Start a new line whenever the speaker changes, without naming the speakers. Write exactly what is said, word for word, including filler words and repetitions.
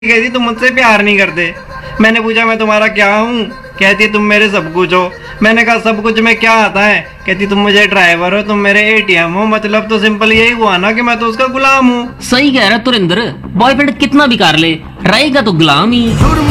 कहती तुम मुझसे प्यार नहीं करते। मैंने पूछा मैं तुम्हारा क्या हूँ? कहती तुम मेरे सब कुछ हो। मैंने कहा सब कुछ में क्या आता है? कहती तुम मुझे ड्राइवर हो, तुम मेरे एटीएम हो। मतलब तो सिंपल यही हुआ ना कि मैं तो उसका गुलाम हूँ।
सही कह रहा है तुरिंदर, बॉयफ्रेंड कितना भी कर ले रहेगा तो गुलाम ही।